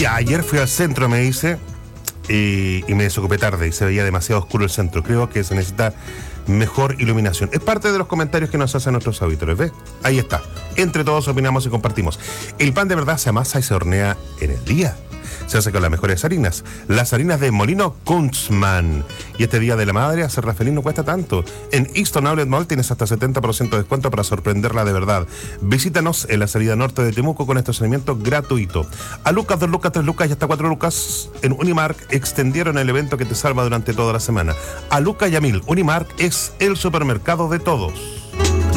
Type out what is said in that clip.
Ya, ayer fui al centro, me dice, y me desocupé tarde y se veía demasiado oscuro el centro. Creo que se necesita mejor iluminación. Es parte de los comentarios que nos hacen nuestros auditores, ¿ves? Ahí está. Entre todos opinamos y compartimos. El pan de verdad se amasa y se hornea en el día. Se hace con las mejores harinas, las harinas de Molino Kunzman. Y este Día de la Madre, hacerla feliz no cuesta tanto. En Easton Outlet Mall tienes hasta 70% de descuento para sorprenderla de verdad. Visítanos en la salida norte de Temuco con estacionamiento gratuito. A Lucas, 2 lucas, 3 lucas y hasta 4 lucas en Unimark extendieron el evento que te salva durante toda la semana. A Lucas y a 1000, Unimark es el supermercado de todos.